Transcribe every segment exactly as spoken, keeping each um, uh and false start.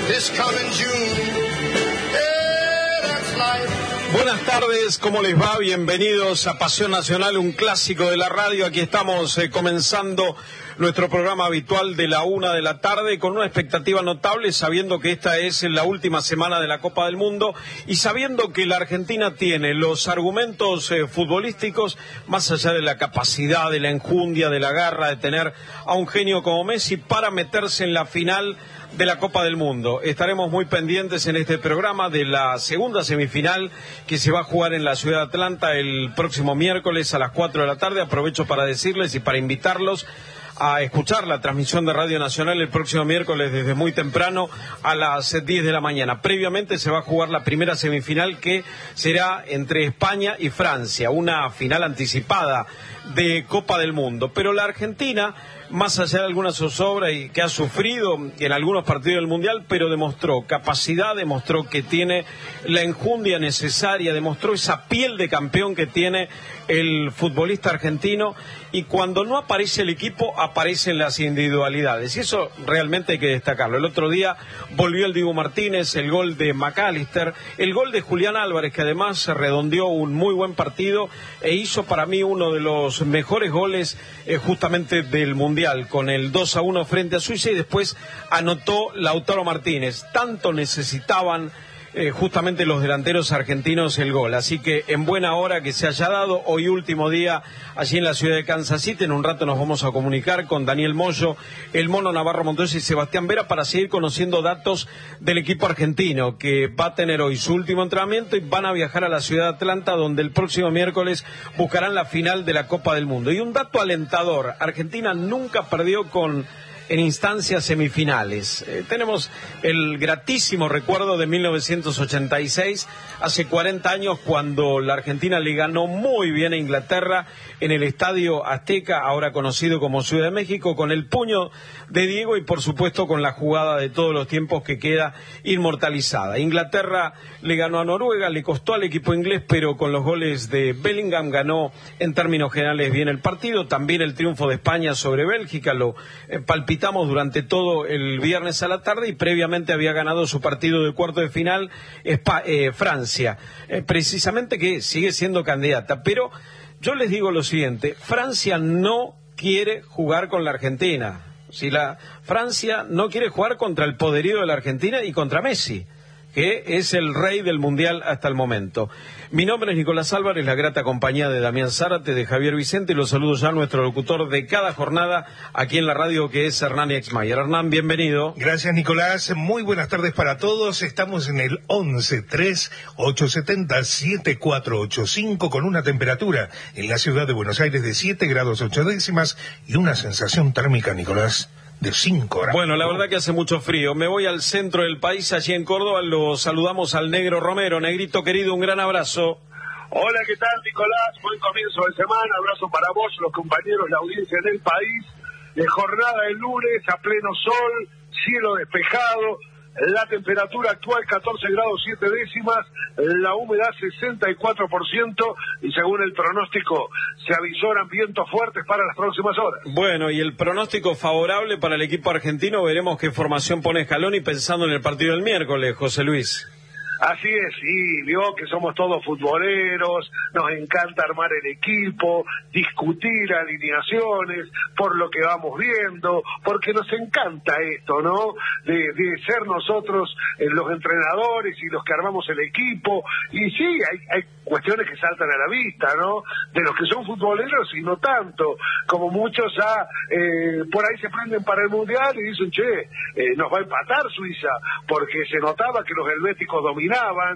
this coming June. Yeah, that's life. Buenas tardes, ¿cómo les va? Bienvenidos a Pasión Nacional, un clásico de la radio. Aquí estamos eh, comenzando nuestro programa habitual de la una de la tarde con una expectativa notable, sabiendo que esta es la última semana de la Copa del Mundo y sabiendo que la Argentina tiene los argumentos eh, futbolísticos, más allá de la capacidad, de la enjundia, de la garra, de tener a un genio como Messi para meterse en la final de la Copa del Mundo. Estaremos muy pendientes en este programa de la segunda semifinal que se va a jugar en la ciudad de Atlanta el próximo miércoles a las cuatro de la tarde. Aprovecho para decirles y para invitarlos a escuchar la transmisión de Radio Nacional el próximo miércoles desde muy temprano a las diez de la mañana. Previamente se va a jugar la primera semifinal que será entre España y Francia, una final anticipada de Copa del Mundo. Pero la Argentina, más allá de alguna zozobra y que ha sufrido en algunos partidos del Mundial, pero demostró capacidad, demostró que tiene la enjundia necesaria, demostró esa piel de campeón que tiene el futbolista argentino, y cuando no aparece el equipo, aparecen las individualidades, y eso realmente hay que destacarlo. El otro día volvió el Dibu Martínez, el gol de McAllister, el gol de Julián Álvarez, que además redondeó un muy buen partido e hizo para mí uno de los mejores goles eh, justamente del Mundial, con el dos a uno frente a Suiza, y después anotó Lautaro Martínez. Tanto necesitaban Eh, justamente los delanteros argentinos el gol, así que en buena hora que se haya dado. Hoy último día allí en la ciudad de Kansas City. En un rato nos vamos a comunicar con Daniel Moyo, el Mono Navarro Montoya y Sebastián Vera para seguir conociendo datos del equipo argentino, que va a tener hoy su último entrenamiento y van a viajar a la ciudad de Atlanta, donde el próximo miércoles buscarán la final de la Copa del Mundo. Y un dato alentador: Argentina nunca perdió con en instancias semifinales. Eh, tenemos el gratísimo recuerdo de mil novecientos ochenta y seis, hace cuarenta años, cuando la Argentina le ganó muy bien a Inglaterra en el Estadio Azteca, ahora conocido como Ciudad de México, con el puño de Diego y por supuesto con la jugada de todos los tiempos que queda inmortalizada. Inglaterra le ganó a Noruega, le costó al equipo inglés, pero con los goles de Bellingham ganó en términos generales bien el partido. También el triunfo de España sobre Bélgica lo eh, palpitó durante todo el viernes a la tarde, y previamente había ganado su partido de cuarto de final Espa eh, Francia, eh, precisamente, que sigue siendo candidata. Pero yo les digo lo siguiente: Francia no quiere jugar con la Argentina. Si la Francia no quiere jugar contra el poderío de la Argentina y contra Messi, que es el rey del Mundial hasta el momento. Mi nombre es Nicolás Álvarez, la grata compañía de Damián Zárate, de Javier Vicente, y los saludo ya a nuestro locutor de cada jornada aquí en la radio, que es Hernán Exmayer. Hernán, bienvenido. Gracias, Nicolás. Muy buenas tardes para todos. Estamos en el once tres ocho siete cero siete cuatro ocho cinco con una temperatura en la ciudad de Buenos Aires de siete grados ocho décimas y una sensación térmica, Nicolás, de cinco grados. Bueno, la verdad que hace mucho frío. Me voy al centro del país, allí en Córdoba. Lo saludamos al Negro Romero. Negrito querido, un gran abrazo. Hola, ¿qué tal, Nicolás? Buen comienzo de semana. Abrazo para vos, los compañeros, la audiencia del país. De jornada de lunes, a pleno sol, cielo despejado. La temperatura actual catorce grados siete décimas, la humedad sesenta y cuatro por ciento, y según el pronóstico se avisoran vientos fuertes para las próximas horas. Bueno, y el pronóstico favorable para el equipo argentino. Veremos qué formación pone Scaloni pensando en el partido del miércoles, José Luis. Así es, sí, vio que somos todos futboleros, nos encanta armar el equipo, discutir alineaciones, por lo que vamos viendo, porque nos encanta esto, ¿no? De, de ser nosotros eh, los entrenadores y los que armamos el equipo, y sí, hay, hay cuestiones que saltan a la vista, ¿no? De los que son futboleros y no tanto, como muchos ya eh, por ahí se prenden para el Mundial y dicen, che, eh, nos va a empatar Suiza, porque se notaba que los helvéticos dominaban.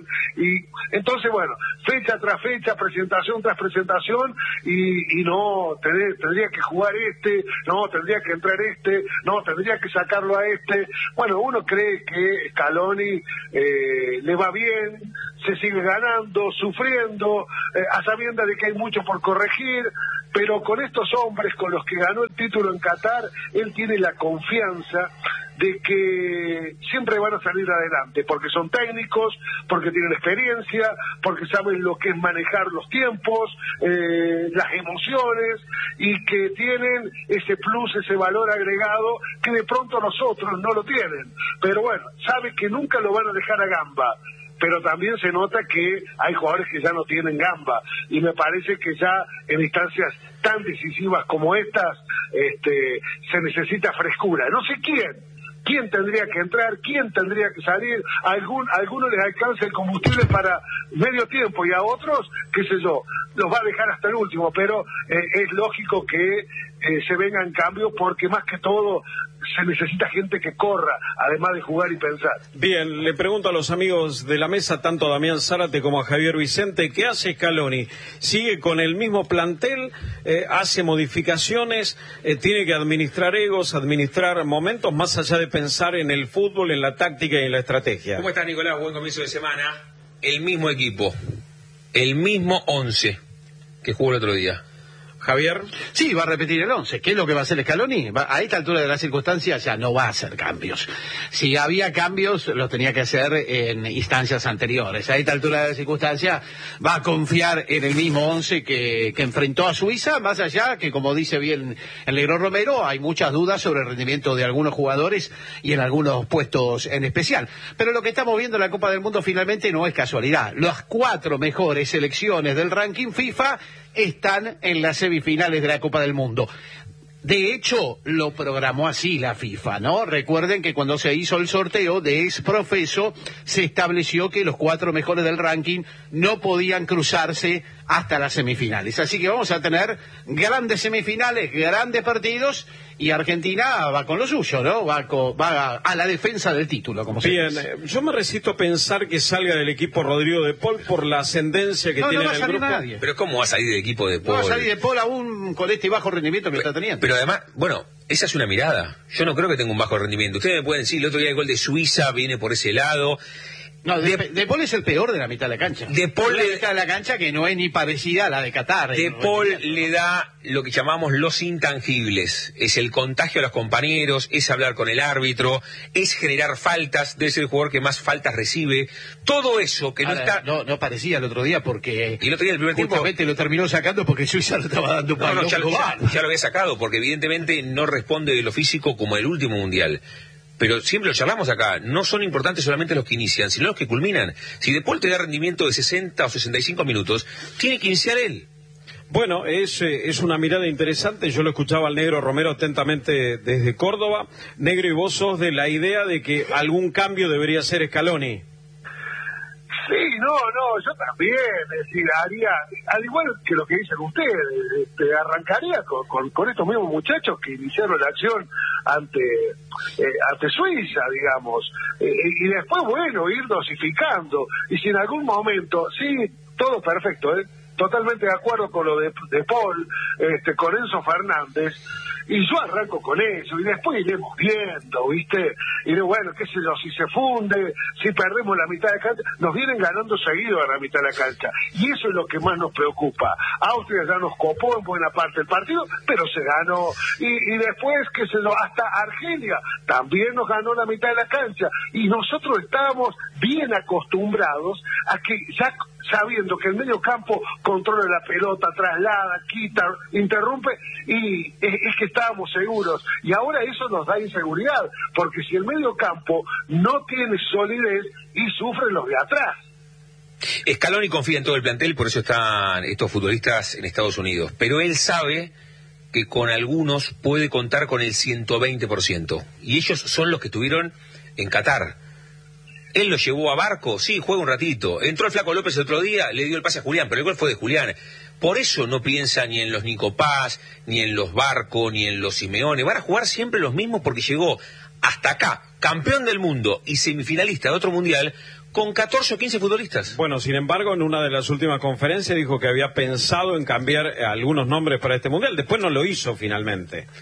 Y entonces, bueno, fecha tras fecha, presentación tras presentación, y, y no, tendría, tendría que jugar este, no, tendría que entrar este, no, tendría que sacarlo a este. Bueno, uno cree que Scaloni eh, le va bien, se sigue ganando, sufriendo, eh, a sabiendas de que hay mucho por corregir, pero con estos hombres con los que ganó el título en Qatar, él tiene la confianza de que siempre van a salir adelante, porque son técnicos, porque tienen experiencia, porque saben lo que es manejar los tiempos, eh, las emociones, y que tienen ese plus, ese valor agregado que de pronto nosotros no lo tienen. Pero bueno, sabe que nunca lo van a dejar a gamba, pero también se nota que hay jugadores que ya no tienen gamba, y me parece que ya en instancias tan decisivas como estas este, se necesita frescura. No sé quién, quién tendría que entrar, quién tendría que salir. A algún, a algunos les alcanza el combustible para medio tiempo y a otros, qué sé yo, los va a dejar hasta el último, pero eh, es lógico que eh, se vengan cambios, porque más que todo se necesita gente que corra, además de jugar y pensar. Bien, le pregunto a los amigos de la mesa, tanto a Damián Zárate como a Javier Vicente, ¿qué hace Scaloni? ¿Sigue con el mismo plantel? Eh, ¿Hace modificaciones? Eh, ¿Tiene que administrar egos, administrar momentos, más allá de pensar en el fútbol, en la táctica y en la estrategia? ¿Cómo está, Nicolás? Buen comienzo de semana. El mismo equipo, el mismo once que jugó el otro día. Javier. Sí, va a repetir el once. ¿Qué es lo que va a hacer Scaloni? Va, a esta altura de las circunstancias ya no va a hacer cambios. Si había cambios, los tenía que hacer en instancias anteriores. A esta altura de las circunstancias va a confiar en el mismo once que, que enfrentó a Suiza, más allá que, como dice bien el Negro Romero, hay muchas dudas sobre el rendimiento de algunos jugadores y en algunos puestos en especial. Pero lo que estamos viendo en la Copa del Mundo finalmente no es casualidad. Las cuatro mejores selecciones del ranking FIFA están en las semifinales de la Copa del Mundo. De hecho, lo programó así la FIFA, ¿no? Recuerden que cuando se hizo el sorteo de ex profeso, se estableció que los cuatro mejores del ranking no podían cruzarse hasta las semifinales. Así que vamos a tener grandes semifinales, grandes partidos, y Argentina va con lo suyo, ¿no? Va, con, va a, a la defensa del título, como se Bien, dice. eh, yo me resisto a pensar que salga del equipo Rodrigo de Paul por la ascendencia que No, tiene no va en a el salir grupo. nadie. Pero ¿cómo va a salir del equipo de No Paul? va a salir de Paul aún con este bajo rendimiento que está teniendo. Pero además, bueno, esa es una mirada. Yo no creo que tenga un bajo rendimiento. Ustedes me pueden decir, el otro día el gol de Suiza viene por ese lado. No, de, de Paul es el peor de la mitad de la cancha. De Paul la le- mitad de la cancha que no es ni parecida a la de Qatar. De en Paul rendimiento. le da lo que llamamos los intangibles. Es el contagio a los compañeros, es hablar con el árbitro, es generar faltas, debe ser el jugador que más faltas recibe. Todo eso que no Ahora, está... no, no parecía el otro día porque... Y el otro día, el primer tiempo... justamente lo terminó sacando porque Suiza lo estaba dando No, para no, ya, lo- ya- ya lo había sacado, porque evidentemente no responde de lo físico como el último mundial. Pero siempre lo charlamos acá, no son importantes solamente los que inician, sino los que culminan. Si De Paul te da rendimiento de sesenta o sesenta y cinco minutos, tiene que iniciar él. Bueno, es, eh, es una mirada interesante. Yo lo escuchaba al Negro Romero atentamente desde Córdoba. Negro, y vos sos de la idea de que algún cambio debería hacer Scaloni. Sí, no, no, yo también, es decir, haría, al igual que lo que dicen ustedes, este, arrancaría con, con, con estos mismos muchachos que iniciaron la acción ante eh, ante Suiza, digamos, eh, y después, bueno, ir dosificando, y si en algún momento, sí, todo perfecto, ¿eh? Totalmente de acuerdo con lo de, de Paul, este, con Enzo Fernández, y yo arranco con eso, y después iremos viendo, ¿viste? Y de, bueno, qué sé yo, si se funde, si perdemos la mitad de cancha, nos vienen ganando seguido a la mitad de la cancha, y eso es lo que más nos preocupa. Austria ya nos copó en buena parte del partido, pero se ganó, y, y después, qué sé yo, hasta Argelia también nos ganó la mitad de la cancha, y nosotros estábamos bien acostumbrados a que ya sabiendo que el medio campo controla la pelota, traslada, quita, interrumpe, y es, es que estábamos seguros. Y ahora eso nos da inseguridad, porque si el medio campo no tiene solidez, y sufren los de atrás. Scaloni confía en todo el plantel, por eso están estos futbolistas en Estados Unidos. Pero él sabe que con algunos puede contar con el ciento veinte por ciento. Y ellos son los que estuvieron en Qatar. Él lo llevó a Barco, sí, juega un ratito. Entró el Flaco López el otro día, le dio el pase a Julián, pero el gol fue de Julián. Por eso no piensa ni en los Nico Paz, ni en los Barco, ni en los Simeone. Van a jugar siempre los mismos porque llegó hasta acá, campeón del mundo y semifinalista de otro mundial, con catorce o quince futbolistas. Bueno, sin embargo, en una de las últimas conferencias dijo que había pensado en cambiar algunos nombres para este mundial. Después no lo hizo finalmente.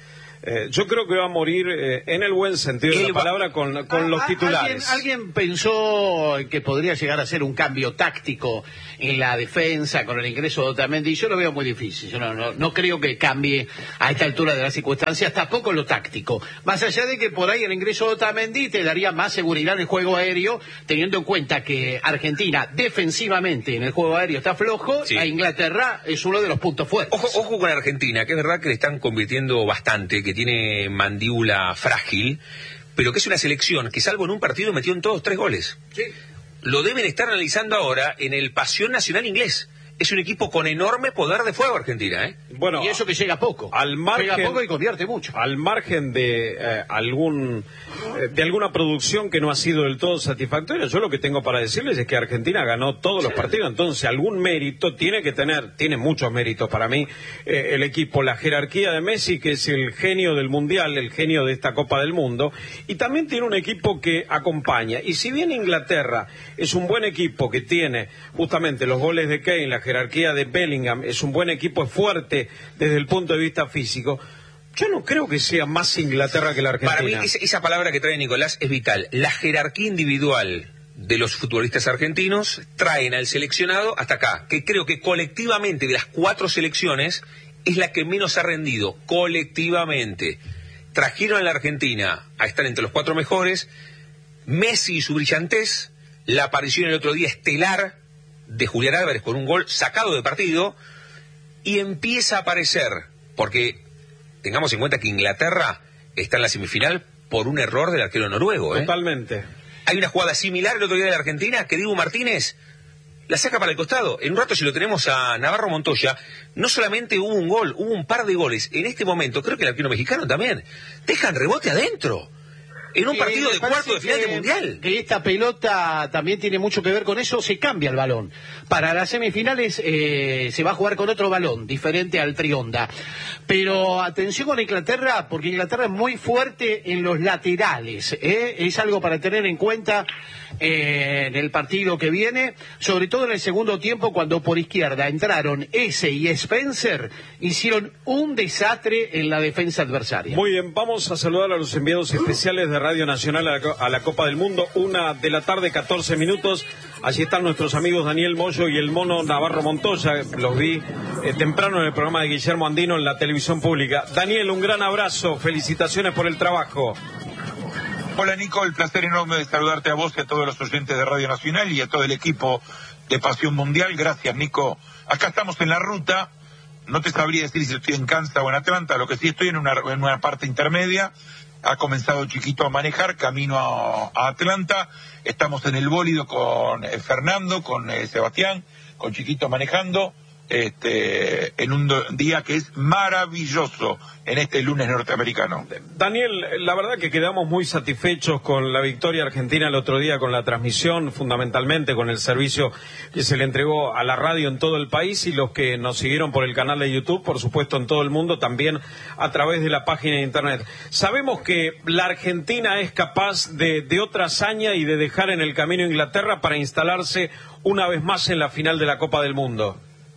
Eh, yo creo que va a morir eh, en el buen sentido de la palabra con, con ah, los titulares. ¿alguien, alguien pensó que podría llegar a ser un cambio táctico en la defensa con el ingreso de Otamendi? Yo lo veo muy difícil. Yo no, no, no creo que cambie a esta altura de las circunstancias, tampoco lo táctico. Más allá de que por ahí el ingreso de Otamendi te daría más seguridad en el juego aéreo, teniendo en cuenta que Argentina defensivamente en el juego aéreo está flojo, sí. A Inglaterra es uno de los puntos fuertes. Ojo, ojo con Argentina, que es verdad que le están convirtiendo bastante, que tiene mandíbula frágil, pero que es una selección que salvo en un partido metió en todos tres goles. Sí. Lo deben estar analizando ahora en el Pasión Nacional Inglés. Es un equipo con enorme poder de fuego Argentina, ¿eh? Bueno, y eso que llega poco. Al margen, llega poco y convierte mucho. Al margen de eh, algún eh, de alguna producción que no ha sido del todo satisfactoria, yo lo que tengo para decirles es que Argentina ganó todos los partidos, entonces algún mérito tiene que tener, tiene muchos méritos para mí eh, el equipo, la jerarquía de Messi, que es el genio del Mundial, el genio de esta Copa del Mundo, y también tiene un equipo que acompaña. Y si bien Inglaterra es un buen equipo que tiene justamente los goles de Kane, la jerarquía de Bellingham, es un buen equipo, es fuerte desde el punto de vista físico, yo no creo que sea más Inglaterra que la Argentina. Para mí esa, esa palabra que trae Nicolás es vital. La jerarquía individual de los futbolistas argentinos traen al seleccionado hasta acá, que creo que colectivamente de las cuatro selecciones es la que menos ha rendido, colectivamente. Trajeron a la Argentina a estar entre los cuatro mejores, Messi y su brillantez, la aparición el otro día estelar de Julián Álvarez con un gol sacado de partido, y empieza a aparecer, porque tengamos en cuenta que Inglaterra está en la semifinal por un error del arquero noruego, ¿eh? Totalmente. Hay una jugada similar el otro día de la Argentina, que Dibu Martínez la saca para el costado. En un rato, si lo tenemos a Navarro Montoya, no solamente hubo un gol, hubo un par de goles. En este momento, creo que el arquero mexicano también, dejan rebote adentro. En un partido de cuarto de final de Mundial. Que esta pelota también tiene mucho que ver con eso, se cambia el balón. Para las semifinales eh, se va a jugar con otro balón, diferente al trionda. Pero atención con Inglaterra, porque Inglaterra es muy fuerte en los laterales. ¿eh? Es algo para tener en cuenta eh, en el partido que viene, sobre todo en el segundo tiempo, cuando por izquierda entraron Eze y Spencer, hicieron un desastre en la defensa adversaria. Muy bien, vamos a saludar a los enviados especiales de Radio Nacional a la, a la Copa del Mundo, una de la tarde, catorce minutos. Allí están nuestros amigos Daniel Moyo y el mono Navarro Montoya. Los vi eh, temprano en el programa de Guillermo Andino en la televisión pública. Daniel, un gran abrazo, felicitaciones por el trabajo. Hola Nico, el placer enorme de saludarte a vos y a todos los oyentes de Radio Nacional y a todo el equipo de Pasión Mundial. Gracias Nico. Acá estamos en la ruta, no te sabría decir si estoy en Kansas o en Atlanta, lo que sí estoy en una, en una parte intermedia. Ha comenzado Chiquito a manejar, camino a, a Atlanta. Estamos en el bólido con eh, Fernando, con eh, Sebastián, con Chiquito manejando, este, en un do, día que es maravilloso en este lunes norteamericano. Daniel, la verdad que quedamos muy satisfechos con la victoria argentina el otro día, con la transmisión, fundamentalmente con el servicio que se le entregó a la radio en todo el país, y los que nos siguieron por el canal de YouTube, por supuesto en todo el mundo, también a través de la página de internet. Sabemos que la Argentina es capaz de, de otra hazaña y de dejar en el camino a Inglaterra para instalarse una vez más en la final de la Copa del Mundo.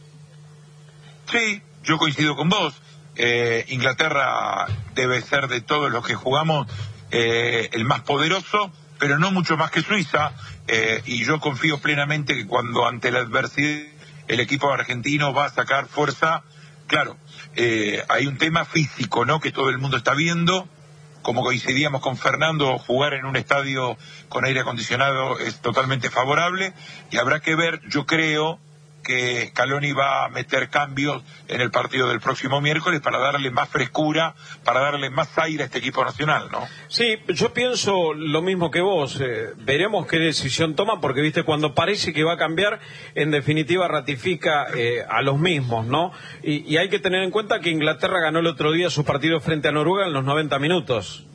Sí, yo coincido con vos. Eh, Inglaterra debe ser de todos los que jugamos eh, el más poderoso, pero no mucho más que Suiza, eh, y yo confío plenamente que cuando ante la adversidad el equipo argentino va a sacar fuerza. Claro, eh, hay un tema físico, ¿no?, que todo el mundo está viendo. Como coincidíamos con Fernando, jugar en un estadio con aire acondicionado es totalmente favorable, y habrá que ver, yo creo que Scaloni va a meter cambios en el partido del próximo miércoles para darle más frescura, para darle más aire a este equipo nacional, ¿no? Sí, yo pienso lo mismo que vos. Eh, veremos qué decisión toma, porque, viste, cuando parece que va a cambiar, en definitiva ratifica eh, a los mismos, ¿no? Y, y hay que tener en cuenta que Inglaterra ganó el otro día su partido frente a Noruega en los noventa minutos.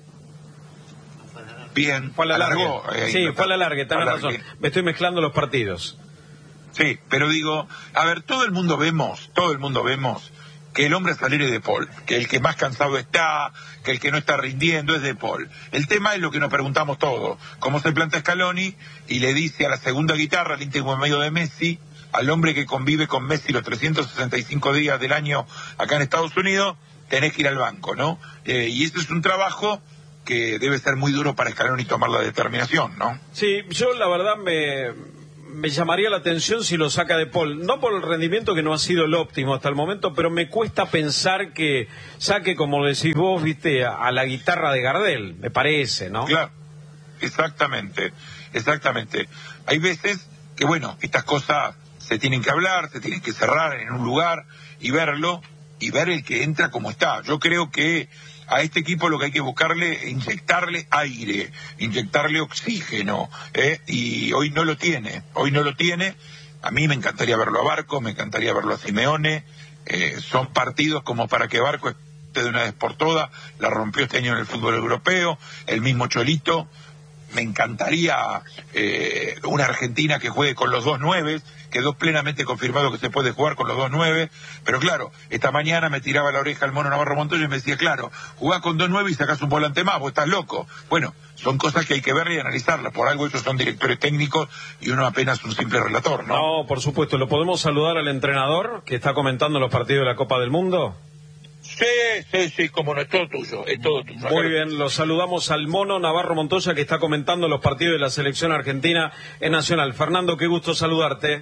Bien, fue a la alargó, larga. Eh, sí, fue a la larga, tenés razón. Me estoy mezclando los partidos. Sí, pero digo, a ver, todo el mundo vemos, todo el mundo vemos que el hombre a salir es De Paul, que el que más cansado está, que el que no está rindiendo es De Paul. El tema es lo que nos preguntamos todos, cómo se planta Scaloni y le dice a la segunda guitarra, al íntimo medio de Messi, al hombre que convive con Messi los trescientos sesenta y cinco días del año acá en Estados Unidos, tenés que ir al banco, ¿no? Eh, y este es un trabajo que debe ser muy duro para Scaloni tomar la determinación, ¿no? Sí, yo la verdad me, me llamaría la atención si lo saca de Paul, no por el rendimiento que no ha sido el óptimo hasta el momento, pero me cuesta pensar que saque, como decís vos, viste, a, a la guitarra de Gardel, me parece, ¿no? Claro, exactamente, exactamente. Hay veces que, bueno, estas cosas se tienen que hablar, se tienen que cerrar en un lugar y verlo, y ver el que entra como está. Yo creo que a este equipo lo que hay que buscarle, inyectarle aire, inyectarle oxígeno, ¿eh? Y hoy no lo tiene, hoy no lo tiene. A mí me encantaría verlo a Barco, me encantaría verlo a Simeone. Eh, son partidos como para que Barco esté de una vez por todas, la rompió este año en el fútbol europeo, el mismo Cholito. Me encantaría eh, una Argentina que juegue con los dos nueves, quedó plenamente confirmado que se puede jugar con los dos nueve, pero claro, esta mañana me tiraba la oreja el mono Navarro Montoya y me decía, claro, jugás con dos nueve y sacás un volante más, vos estás loco. Bueno, son cosas que hay que ver y analizarlas, por algo ellos son directores técnicos y uno apenas un simple relator, ¿no? No, por supuesto, ¿lo podemos saludar al entrenador que está comentando los partidos de la Copa del Mundo? Sí, sí, sí, como no, es todo tuyo, es todo tuyo. Muy bien, lo saludamos al mono Navarro Montoya que está comentando los partidos de la selección argentina en Nacional. Fernando, qué gusto saludarte.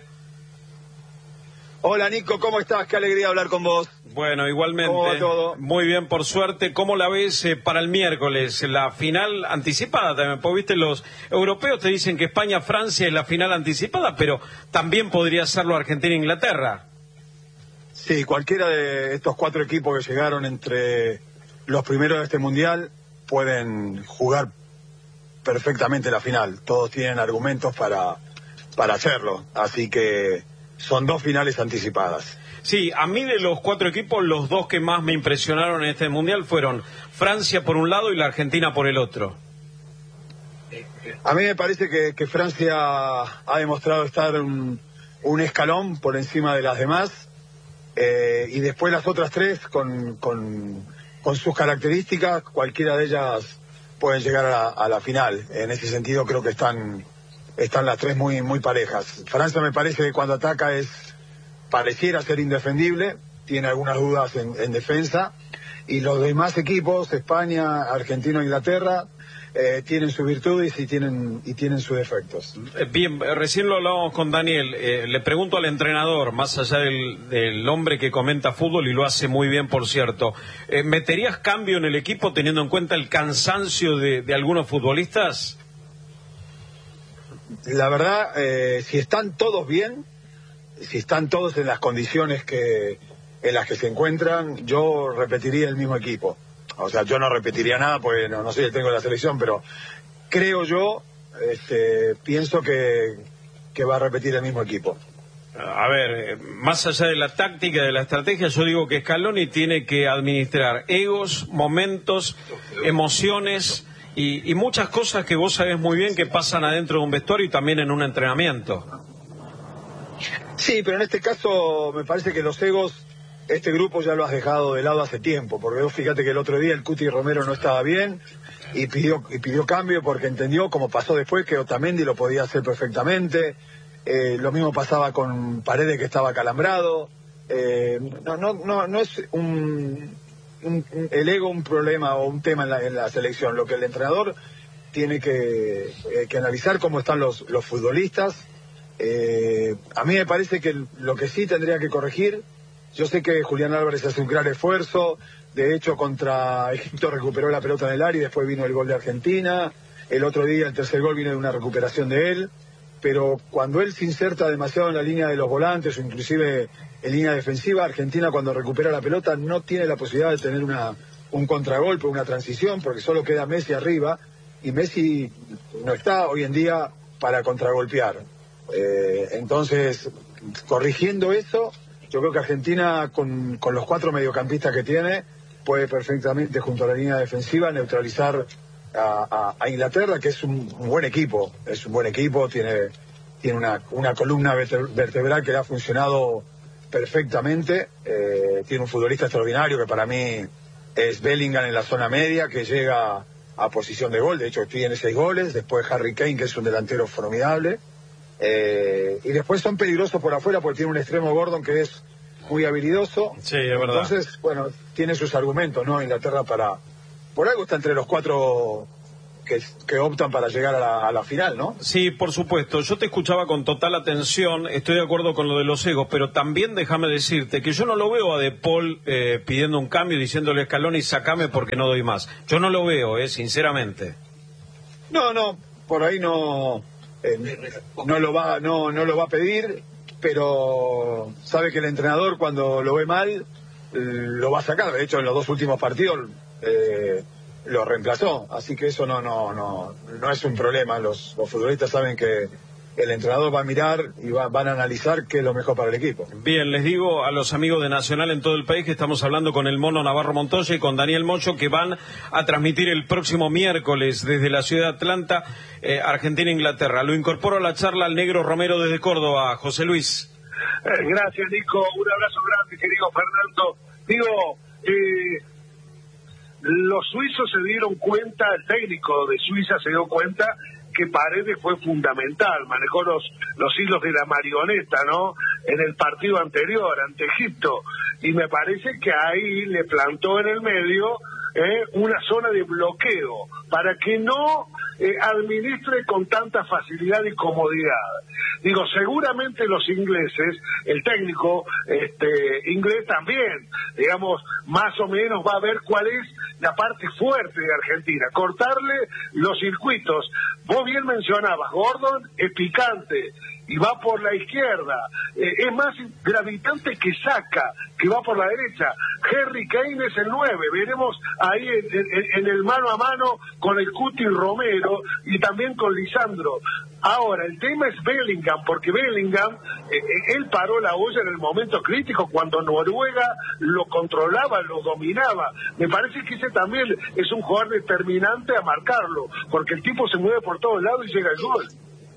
Hola Nico, ¿cómo estás? Qué alegría hablar con vos. Bueno, igualmente. ¿Cómo va todo? Muy bien, por suerte. ¿Cómo la ves eh, para el miércoles? La final anticipada también, porque viste, los europeos te dicen que España-Francia es la final anticipada, pero también podría serlo Argentina-Inglaterra. Sí, cualquiera de estos cuatro equipos que llegaron entre los primeros de este mundial pueden jugar perfectamente la final. Todos tienen argumentos para, para hacerlo, así que son dos finales anticipadas. Sí, a mí de los cuatro equipos, los dos que más me impresionaron en este mundial fueron Francia por un lado y la Argentina por el otro. A mí me parece que, que Francia ha demostrado estar un, un escalón por encima de las demás. Eh, y después las otras tres, con, con, con sus características, cualquiera de ellas pueden llegar a la, a la final. En ese sentido creo que están, están las tres muy, muy parejas. Francia me parece que cuando ataca es pareciera ser indefendible, tiene algunas dudas en, en defensa, y los demás equipos, España, Argentina, Inglaterra, Eh, tienen sus virtudes y tienen y tienen sus defectos. Bien, recién lo hablábamos con Daniel. Eh, le pregunto al entrenador, más allá del, del hombre que comenta fútbol y lo hace muy bien, por cierto, eh, ¿meterías cambio en el equipo teniendo en cuenta el cansancio de, de algunos futbolistas? La verdad, eh, si están todos bien, si están todos en las condiciones que en las que se encuentran, yo repetiría el mismo equipo. O sea, yo no repetiría nada porque no, no sé si tengo la selección, pero creo yo, este, pienso que, que va a repetir el mismo equipo. A ver, más allá de la táctica, de la estrategia, yo digo que Scaloni tiene que administrar egos, momentos, emociones y, y muchas cosas que vos sabés muy bien que pasan adentro de un vestuario y también en un entrenamiento. Sí, pero en este caso me parece que los egos, este grupo ya lo has dejado de lado hace tiempo, porque vos fíjate que el otro día el Cuti Romero no estaba bien y pidió, y pidió cambio porque entendió, como pasó después, que Otamendi lo podía hacer perfectamente. Eh, lo mismo pasaba con Paredes, que estaba acalambrado. Eh, no, no, no, no es un, un, un, el ego un problema o un tema en la, en la selección. Lo que el entrenador tiene que, eh, que analizar cómo están los, los futbolistas. Eh, a mí me parece que lo que sí tendría que corregir, yo sé que Julián Álvarez hace un gran esfuerzo, de hecho contra Egipto recuperó la pelota en el área y después vino el gol de Argentina, el otro día el tercer gol vino de una recuperación de él, pero cuando él se inserta demasiado en la línea de los volantes o inclusive en línea defensiva, Argentina cuando recupera la pelota no tiene la posibilidad de tener una, un contragolpe, una transición, porque solo queda Messi arriba y Messi no está hoy en día para contragolpear. Eh, entonces, corrigiendo eso, yo creo que Argentina, con, con los cuatro mediocampistas que tiene, puede perfectamente, junto a la línea defensiva, neutralizar a, a, a Inglaterra, que es un, un buen equipo. Es un buen equipo, tiene, tiene una, una columna vertebral que le ha funcionado perfectamente. Eh, tiene un futbolista extraordinario que para mí es Bellingham en la zona media, que llega a posición de gol. De hecho, tiene seis goles. Después Harry Kane, que es un delantero formidable. Eh, y después son peligrosos por afuera porque tiene un extremo Gordon que es muy habilidoso. Sí, es verdad. Entonces, bueno, tiene sus argumentos, ¿no? Inglaterra para... Por algo está entre los cuatro que, que optan para llegar a la, a la final, ¿no? Sí, por supuesto. Yo te escuchaba con total atención, estoy de acuerdo con lo de los egos, pero también déjame decirte que yo no lo veo a De Paul eh, pidiendo un cambio y diciéndole a Scaloni, sacame porque no doy más. Yo no lo veo, eh, sinceramente. No, no, por ahí no, eh, no lo va, no, no lo va a pedir, pero sabe que el entrenador cuando lo ve mal eh, lo va a sacar. De hecho, en los dos últimos partidos eh, lo reemplazó, así que eso no, no, no, no es un problema. Los, los futbolistas saben que el entrenador va a mirar y va, van a analizar qué es lo mejor para el equipo. Bien, les digo a los amigos de Nacional en todo el país que estamos hablando con el Mono Navarro Montoya y con Daniel Mocho, que van a transmitir el próximo miércoles desde la ciudad de Atlanta, eh, Argentina-Inglaterra. Lo incorporo a la charla al Negro Romero desde Córdoba, José Luis. Eh, gracias, Nico. Un abrazo grande, querido Fernando. Digo, eh, los suizos se dieron cuenta, el técnico de Suiza se dio cuenta que Paredes fue fundamental, manejó los, los hilos de la marioneta, ¿no? En el partido anterior, ante Egipto, y me parece que ahí le plantó en el medio eh, una zona de bloqueo, para que no eh, administre con tanta facilidad y comodidad. Digo, seguramente los ingleses, el técnico este, inglés también, digamos, más o menos va a ver cuál es la parte fuerte de Argentina, cortarle los circuitos. Vos bien mencionabas, Gordon es picante y va por la izquierda, eh, es más gravitante que Saka, que va por la derecha. Harry Kane es el nueve, veremos ahí en, en, en el mano a mano con el Cuti Romero y también con Lisandro. Ahora, el tema es Bellingham, porque Bellingham, eh, él paró la olla en el momento crítico, cuando Noruega lo controlaba, lo dominaba. Me parece que ese también es un jugador determinante a marcarlo, porque el tipo se mueve por todos lados y llega al gol.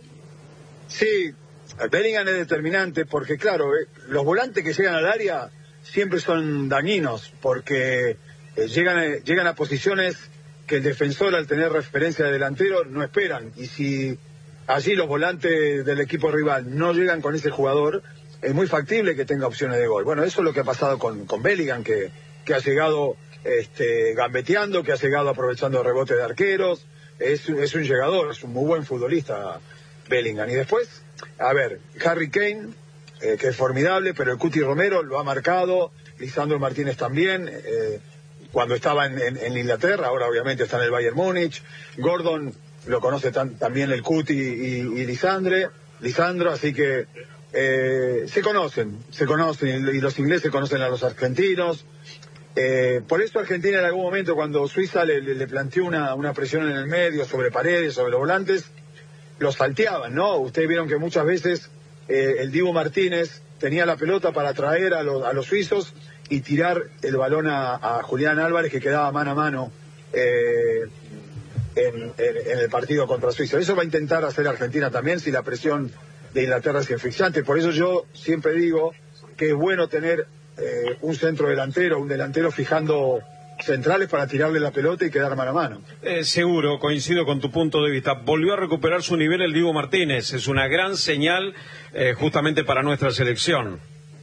Sí, Bellingham es determinante, porque claro, eh, los volantes que llegan al área siempre son dañinos, porque eh, llegan, eh, llegan a posiciones que el defensor, al tener referencia de delantero, no esperan, y si allí los volantes del equipo rival no llegan con ese jugador, es muy factible que tenga opciones de gol. Bueno, eso es lo que ha pasado con, con Bellingham, que, que ha llegado este, gambeteando, que ha llegado aprovechando rebotes de arqueros. Es, es un llegador, es un muy buen futbolista Bellingham. Y después, a ver, Harry Kane, eh, que es formidable, pero el Cuti Romero lo ha marcado, Lisandro Martínez también, eh, cuando estaba en, en, en Inglaterra, ahora obviamente está en el Bayern Múnich. Gordon lo conoce tan, también el Cuti y, y Lisandre, Lisandro, así que eh, se conocen, se conocen, y los ingleses conocen a los argentinos. Eh, por eso Argentina en algún momento, cuando Suiza le, le, le planteó una, una presión en el medio, sobre Paredes, sobre los volantes, los salteaban, ¿no? Ustedes vieron que muchas veces eh, el Dibu Martínez tenía la pelota para atraer a los, a los suizos y tirar el balón a, a Julián Álvarez, que quedaba mano a mano eh, En, en, en el partido contra Suiza. Eso va a intentar hacer Argentina también si la presión de Inglaterra es asfixiante. Por eso yo siempre digo que es bueno tener eh, un centro delantero, un delantero fijando centrales para tirarle la pelota y quedar mano a mano. Eh, seguro, coincido con tu punto de vista. Volvió a recuperar su nivel el Dibu Martínez. Es una gran señal eh, justamente para nuestra selección.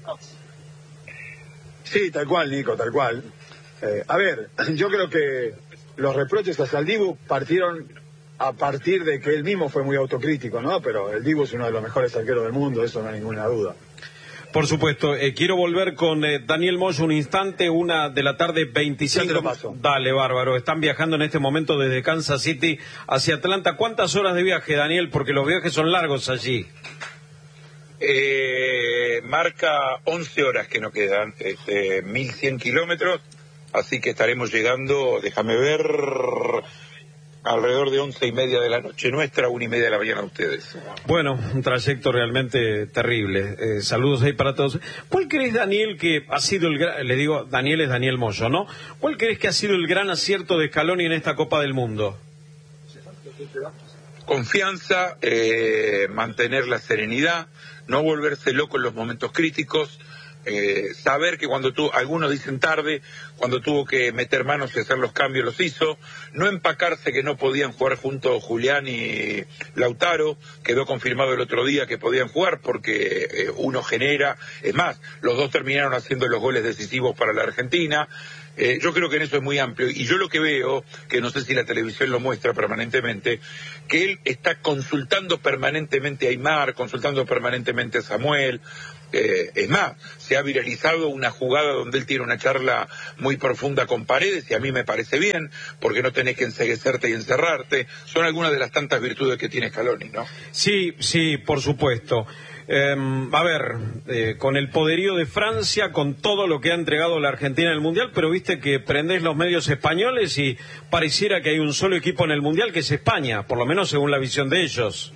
Sí, tal cual, Nico, tal cual. Eh, a ver, yo creo que los reproches hacia el Dibu partieron a partir de que él mismo fue muy autocrítico, ¿no? Pero el Dibu es uno de los mejores arqueros del mundo, eso no hay ninguna duda. Por supuesto. Eh, quiero volver con eh, Daniel Moyo un instante, una de la tarde, veinticinco. Ya te lo paso. Dale, bárbaro. Están viajando en este momento desde Kansas City hacia Atlanta. ¿Cuántas horas de viaje, Daniel? Porque los viajes son largos allí. Eh, marca once horas que nos quedan, este, mil cien kilómetros. Así que estaremos llegando, déjame ver, alrededor de once y media de la noche nuestra, una y media de la mañana ustedes. Bueno, un trayecto realmente terrible. Eh, saludos ahí para todos. ¿Cuál crees, Daniel, que ha sido el gran... Le digo, Daniel es Daniel Moyo, ¿no? ¿Cuál crees que ha sido el gran acierto de Scaloni en esta Copa del Mundo? Confianza, eh, mantener la serenidad, no volverse loco en los momentos críticos, Eh, saber que cuando tú, algunos dicen tarde, cuando tuvo que meter manos y hacer los cambios los hizo, no empacarse que no podían jugar juntos Julián y Lautaro, quedó confirmado el otro día que podían jugar porque eh, uno genera, es más, los dos terminaron haciendo los goles decisivos para la Argentina. Eh, yo creo que en eso es muy amplio, y yo lo que veo, que no sé si la televisión lo muestra permanentemente, que él está consultando permanentemente a Aimar, consultando permanentemente a Samuel. Eh, es más, se ha viralizado una jugada donde él tiene una charla muy profunda con Paredes, y a mí me parece bien, porque no tenés que enceguecerte y encerrarte. Son algunas de las tantas virtudes que tiene Scaloni, ¿no? Sí, sí, por supuesto. Eh, a ver, eh, con el poderío de Francia, con todo lo que ha entregado la Argentina en el Mundial, pero viste que prendés los medios españoles y pareciera que hay un solo equipo en el Mundial, que es España, por lo menos según la visión de ellos.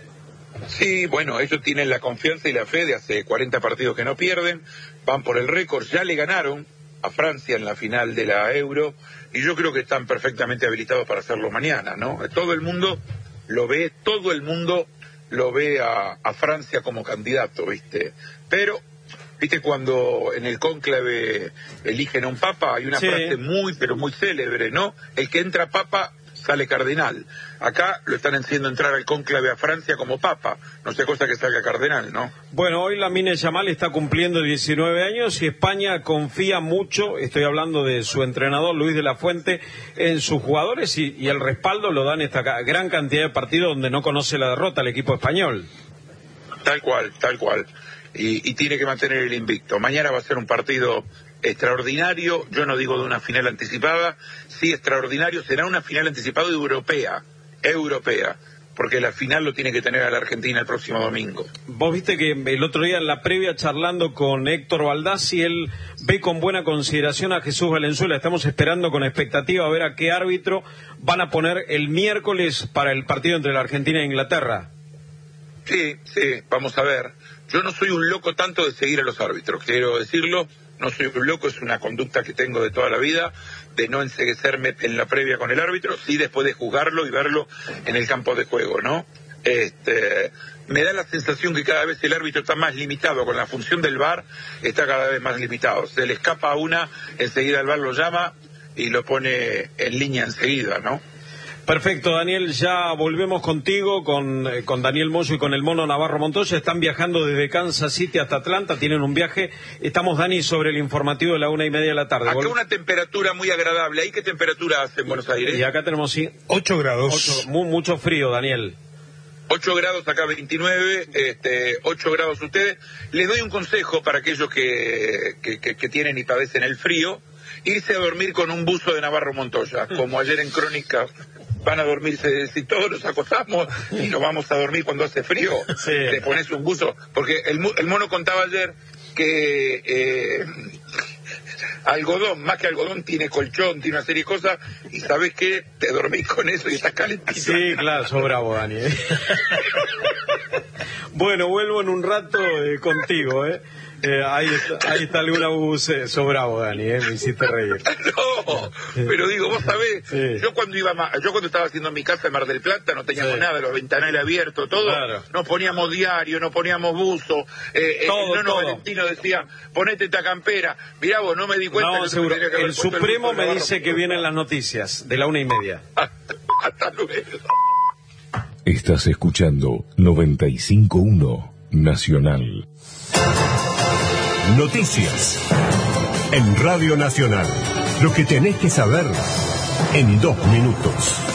Sí, bueno, ellos tienen la confianza y la fe de hace cuarenta partidos que no pierden, van por el récord, ya le ganaron a Francia en la final de la Euro, y yo creo que están perfectamente habilitados para hacerlo mañana, ¿no? Todo el mundo lo ve, todo el mundo lo ve a, a Francia como candidato, ¿viste? Pero, ¿viste cuando en el cónclave eligen a un papa? Hay una sí. frase muy, pero muy célebre, ¿no? El que entra papa sale cardenal. Acá lo están haciendo entrar al cónclave a Francia como papa, no sea cosa que salga cardenal, ¿no? Bueno, hoy Lamine Yamal está cumpliendo diecinueve años y España confía mucho, estoy hablando de su entrenador Luis de la Fuente, en sus jugadores, y, y el respaldo lo dan esta gran cantidad de partidos donde no conoce la derrota el equipo español. Tal cual, tal cual. Y, y tiene que mantener el invicto. Mañana va a ser un partido extraordinario, yo no digo de una final anticipada, sí extraordinario, será una final anticipada europea, europea, porque la final lo tiene que tener a la Argentina el próximo domingo. Vos viste que el otro día en la previa, charlando con Héctor Baldassi, él ve con buena consideración a Jesús Valenzuela. Estamos esperando con expectativa a ver a qué árbitro van a poner el miércoles para el partido entre la Argentina e Inglaterra. Sí, sí, vamos a ver. Yo no soy un loco tanto de seguir a los árbitros, quiero decirlo. No soy un loco, es una conducta que tengo de toda la vida, de no enceguecerme en la previa con el árbitro, sí después de jugarlo y verlo en el campo de juego, ¿no? Este, me da la sensación que cada vez el árbitro está más limitado, con la función del V A R está cada vez más limitado. Se le escapa a una, enseguida el V A R lo llama y lo pone en línea enseguida, ¿no? Perfecto, Daniel, ya volvemos contigo, con, eh, con Daniel Moyo y con el Mono Navarro Montoya. Están viajando desde Kansas City hasta Atlanta, tienen un viaje. Estamos, Dani, sobre el informativo de la una y media de la tarde. Acá Vol una temperatura muy agradable. ¿Ahí qué temperatura hace en Buenos Aires? Y acá tenemos sí, ocho grados. Ocho, mu mucho frío, Daniel. ocho grados, acá veintinueve, este, ocho grados ustedes. Les doy un consejo para aquellos que, que, que, que tienen y padecen el frío: irse a dormir con un buzo de Navarro Montoya, como ayer en Crónica. Van a dormirse, si todos nos acostamos y nos vamos a dormir cuando hace frío, sí. Le pones un buzo, porque el, el mono contaba ayer que eh, algodón, más que algodón, tiene colchón, tiene una serie de cosas, y sabes qué, te dormís con eso y estás calentito. Sí, claro, sos bravo, Dani. ¿eh? Bueno, vuelvo en un rato eh, contigo, ¿eh? Eh, ahí, está, ahí está alguna bus, eh, sos bravo, Dani, eh, me hiciste reír. No, pero digo, vos sabés, sí. yo cuando iba yo cuando estaba haciendo mi casa en Mar del Plata no teníamos sí. nada, los ventanales abiertos, todo, claro. No poníamos diario, no poníamos buzo, eh, todo, el nono Valentino decía, ponete esta campera, mirá vos, no me di cuenta. No, que seguro, que el Supremo el me dice que vienen las noticias de la una y media. Hasta, hasta luego. Estás escuchando noventa y cinco punto uno Nacional. Noticias en Radio Nacional. Lo que tenés que saber en dos minutos.